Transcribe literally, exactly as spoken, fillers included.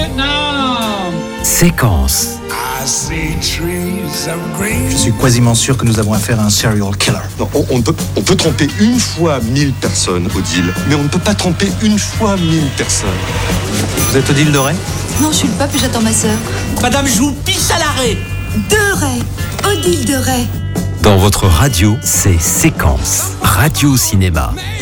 maintenant. Séquence. Je suis quasiment sûr que nous avons affaire à un serial killer. Non, on, on, peut, on peut tromper une fois mille personnes, Odile, mais on ne peut pas tromper une fois mille personnes. Vous êtes Odile de Ray ? Non, je suis le pape et j'attends ma sœur. Madame, je vous pisse à l'arrêt. De Ray, Odile de Ray. Dans votre radio, c'est Séquence. Radio Cinéma.